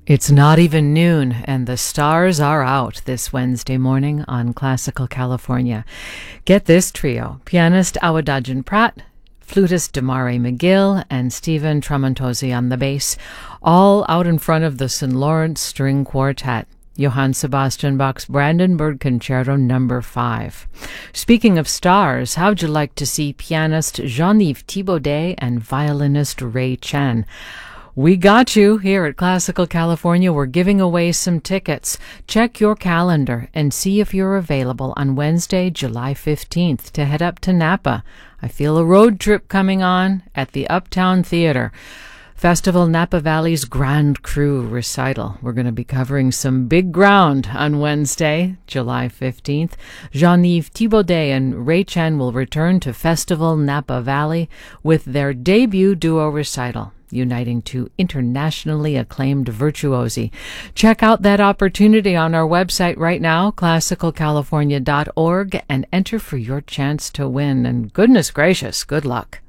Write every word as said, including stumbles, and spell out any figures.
It's not even noon, and the stars are out this Wednesday morning on Classical California. Get this trio: pianist Awadagin Pratt, flutist Damari McGill, and Stephen Tramontosi on the bass, all out in front of the Saint Lawrence String Quartet. Johann Sebastian Bach's Brandenburg Concerto number five. Speaking of stars, how'd you like to see pianist Jean-Yves Thibaudet and violinist Ray Chen? We got you here at Classical California. We're giving away some tickets. Check your calendar and see if you're available on Wednesday, July fifteenth to head up to Napa. I feel a road trip coming on at the Uptown Theater. Festival Napa Valley's Grand Cru recital. We're going to be covering some big ground on Wednesday, July fifteenth. Jean-Yves Thibaudet and Ray Chen will return to Festival Napa Valley with their debut duo recital, uniting two internationally acclaimed virtuosi. Check out that opportunity on our website right now, classical california dot org, and enter for your chance to win. And goodness gracious, good luck.